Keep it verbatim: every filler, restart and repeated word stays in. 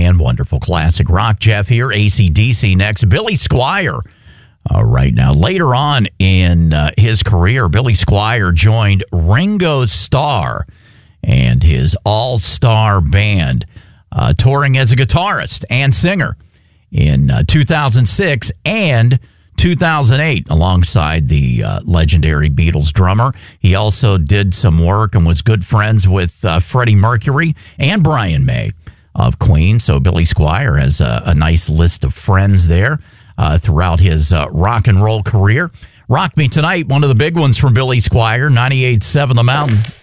and wonderful classic rock. Jeff here, A C D C next. Billy Squier uh, right now. Later on in uh, his career, Billy Squier joined Ringo Starr and his all-star band, uh, touring as a guitarist and singer in uh, two thousand six and two thousand eight, alongside the uh, legendary Beatles drummer. He also did some work and was good friends with uh, Freddie Mercury and Brian May of Queen. So Billy Squier has a, a nice list of friends there uh, throughout his uh, rock and roll career. Rock Me Tonight, one of the big ones from Billy Squier, ninety-eight point seven The Mountain.